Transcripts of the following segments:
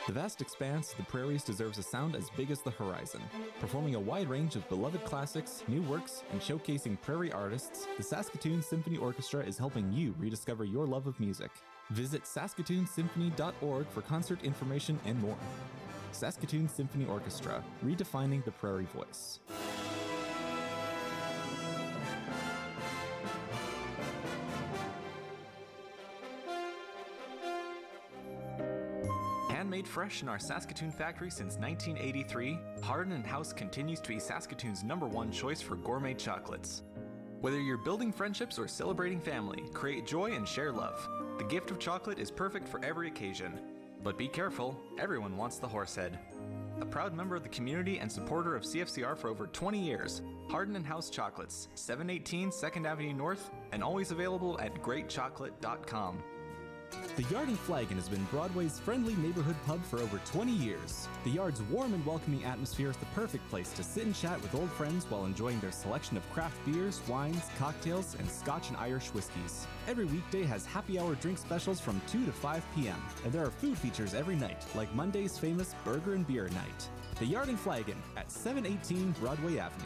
The vast expanse of the prairies deserves a sound as big as the horizon. Performing a wide range of beloved classics, new works, and showcasing prairie artists, the Saskatoon Symphony Orchestra is helping you rediscover your love of music. Visit saskatoonsymphony.org for concert information and more. Saskatoon Symphony Orchestra, redefining the prairie voice. Handmade fresh in our Saskatoon factory since 1983, Hardin & House continues to be Saskatoon's #1 choice for gourmet chocolates. Whether you're building friendships or celebrating family, create joy and share love. The gift of chocolate is perfect for every occasion. But be careful, everyone wants the Horsehead. A proud member of the community and supporter of CFCR for over 20 years, Hardin & House Chocolates, 718 2nd Avenue North, and always available at greatchocolate.com. The Yard and Flagon has been Broadway's friendly neighborhood pub for over 20 years. The Yard's warm and welcoming atmosphere is the perfect place to sit and chat with old friends while enjoying their selection of craft beers, wines, cocktails, and Scotch and Irish whiskeys. Every weekday has happy hour drink specials from 2 to 5 p.m., and there are food features every night, like Monday's famous Burger and Beer Night. The Yard and Flagon at 718 Broadway Avenue.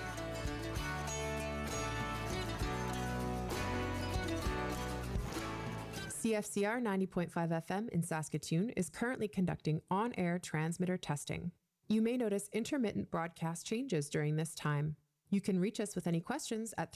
CFCR 90.5 FM in Saskatoon is currently conducting on-air transmitter testing. You may notice intermittent broadcast changes during this time. You can reach us with any questions at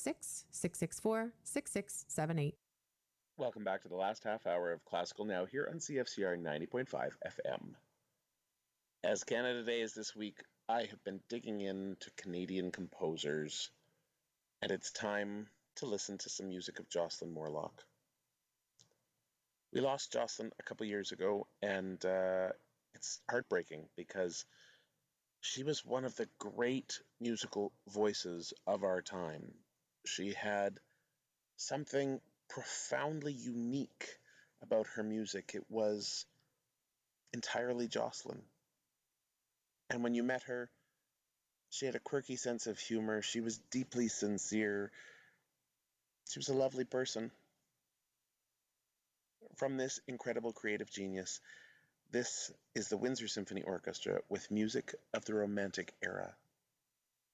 306-664-6678. Welcome back to the last half hour of Classical Now here on CFCR 90.5 FM. As Canada Day is this week, I have been digging into Canadian composers, and it's time to listen to some music of Jocelyn Morlock. We lost Jocelyn a couple years ago, and it's heartbreaking because she was one of the great musical voices of our time. She had something profoundly unique about her music. It was entirely Jocelyn. And when you met her, she had a quirky sense of humor. She was deeply sincere. She was a lovely person. From this incredible creative genius, this is the Windsor Symphony Orchestra with music of the Romantic era.